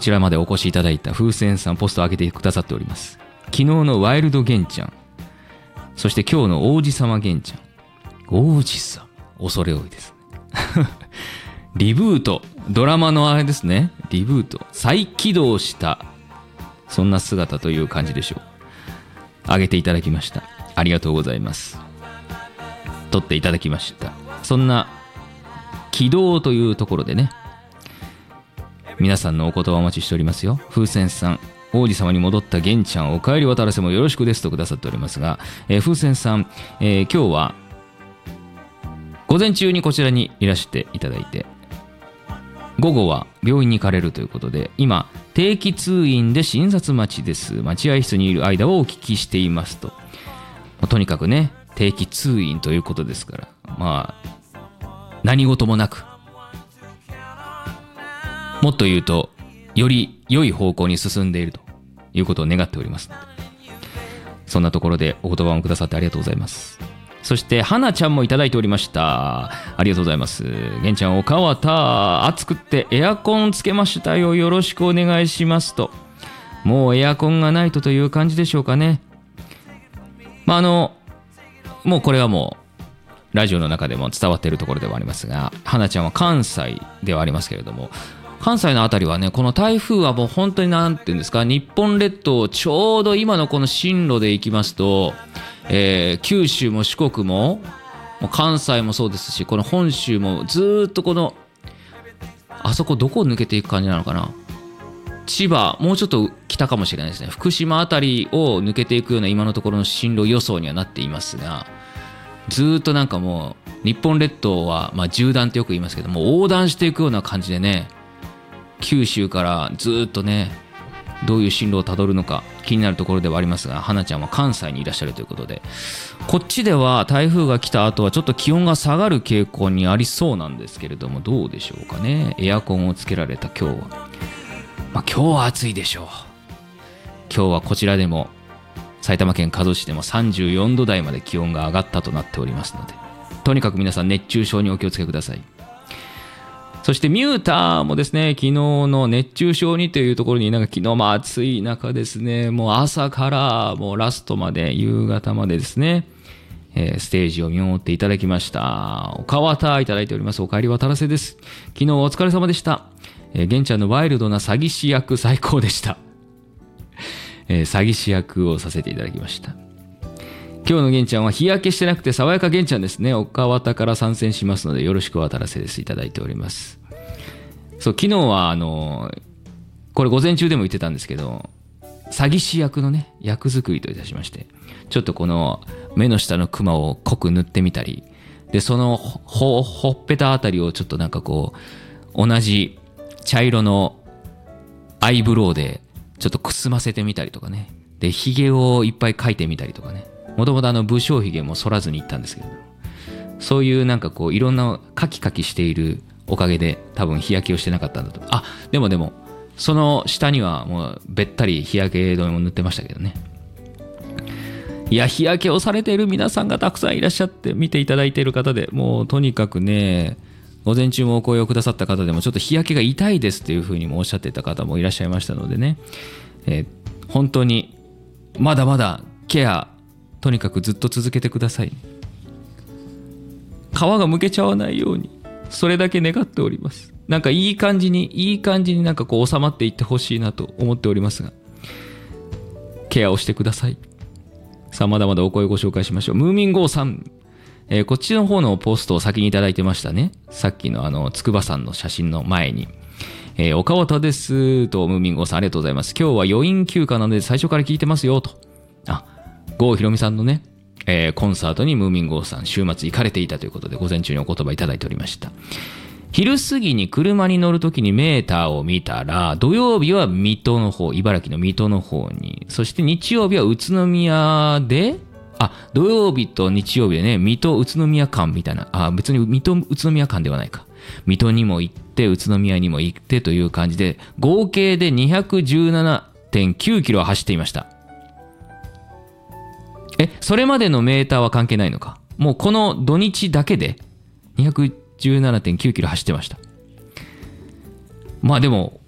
ちらまでお越しいただいた風船さん、ポストを上げてくださっております。昨日のワイルド玄ちゃん、そして今日の王子様玄ちゃん。王子様、恐れ多いですね。リブート、ドラマのあれですね、リブート、再起動した、そんな姿という感じでしょう。上げていただきました。ありがとうございます。撮っていただきました。そんな起動というところでね、皆さんのお言葉お待ちしておりますよ。風船さん、王子様に戻った玄ちゃん、お帰り渡らせもよろしくですとくださっておりますが、風船さん、今日は午前中にこちらにいらしていただいて、午後は病院に行かれるということで、今定期通院で診察待ちです。待合室にいる間をお聞きしていますと。とにかくね、定期通院ということですから、まあ何事もなく、もっと言うとより良い方向に進んでいるということを願っておりますので、そんなところでお言葉をくださってありがとうございます。そして花ちゃんもいただいておりました。ありがとうございます。玄ちゃん、お川田暑くってエアコンつけましたよ、よろしくお願いしますと。もうエアコンがないという感じでしょうかね。まあもうこれはもうラジオの中でも伝わっているところではありますが、花ちゃんは関西ではありますけれども、関西のあたりはね、この台風はもう本当になんていうんですか、日本列島ちょうど今のこの進路で行きますと、九州も四国も関西もそうですし、この本州もずっとこのあそこどこを抜けていく感じなのかな、千葉もうちょっと北かもしれないですね、福島あたりを抜けていくような今のところの進路予想にはなっていますが、ずっとなんかもう日本列島はまあ縦断ってよく言いますけども、横断していくような感じでね、九州からずっとね、どういう進路をたどるのか気になるところではありますが、花ちゃんは関西にいらっしゃるということで、こっちでは台風が来た後はちょっと気温が下がる傾向にありそうなんですけれども、どうでしょうかね。エアコンをつけられた今日は、今日は暑いでしょう。今日はこちらでも埼玉県加須市でも34度台まで気温が上がったとなっておりますので、とにかく皆さん熱中症にお気をつけください。そしてミューターもですね、昨日の熱中症にというところに、なんか昨日も暑い中ですね、もう朝からもうラストまで夕方までですね、ステージを見守っていただきました。お川田いただいております。お帰り渡らせです。昨日お疲れ様でした。玄ちゃんのワイルドな詐欺師役最高でした。詐欺師役をさせていただきました。今日の玄ちゃんは日焼けしてなくて爽やか玄ちゃんですね。お川田から参戦しますのでよろしく渡らせです。いただいております。そう、昨日はこれ午前中でも言ってたんですけど、詐欺師役のね、役作りといたしまして、ちょっとこの目の下のクマを濃く塗ってみたり、でそのほっぺたあたりをちょっとなんかこう同じ茶色のアイブロウでちょっとくすませてみたりとかね、でヒゲをいっぱい描いてみたりとかね、もともと武将髭も剃らずに行ったんですけど、そういうなんかこういろんなカキカキしているおかげで多分日焼けをしてなかったんだと。でもその下にはもうべったり日焼け止めも塗ってましたけどね。いや、日焼けをされている皆さんがたくさんいらっしゃって、見ていただいている方で、もうとにかくね、午前中もお声をくださった方でもちょっと日焼けが痛いですっていうふうにもおっしゃっていた方もいらっしゃいましたのでね、本当にまだまだケアとにかくずっと続けてください。皮がむけちゃわないように、それだけ願っております。なんかいい感じになんかこう収まっていってほしいなと思っておりますが、ケアをしてください。さあ、まだまだお声ご紹介しましょう。ムーミンゴーさん、こっちの方のポストを先にいただいてましたね。さっきの筑波山の写真の前に、お川田ですと、ムーミンゴーさんありがとうございます。今日は余韻休暇なので最初から聞いてますよと。郷ひろみさんのね、コンサートにムーミンゴーさん週末行かれていたということで、午前中にお言葉いただいておりました。昼過ぎに車に乗るときにメーターを見たら、土曜日は水戸の方、茨城の水戸の方に、そして日曜日は宇都宮で、土曜日と日曜日でね、水戸宇都宮間みたいな、別に水戸宇都宮間ではないか、水戸にも行って宇都宮にも行ってという感じで、合計で 217.9 キロ走っていました。それまでのメーターは関係ないのか。もうこの土日だけで 217.9 キロ走ってました。まあでも